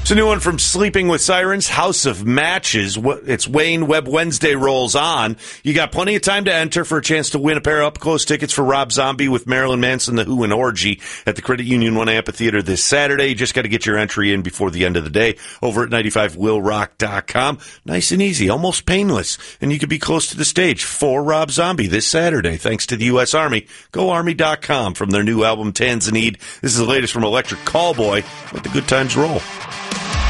It's a new one from Sleeping with Sirens, House of Matches. It's Wayne Webb Wednesday rolls on. You got plenty of time to enter for a chance to win a pair of up-close tickets for Rob Zombie with Marilyn Manson, The Who, and Orgy at the Credit Union 1 Amphitheater this Saturday. You just got to get your entry in before the end of the day over at 95willrock.com. Nice and easy, almost painless. And you could be close to the stage for Rob Zombie this Saturday, thanks to the U.S. Army. GoArmy.com from their new album, Tanzanite. This is the latest from Electric Callboy. Let the good times roll.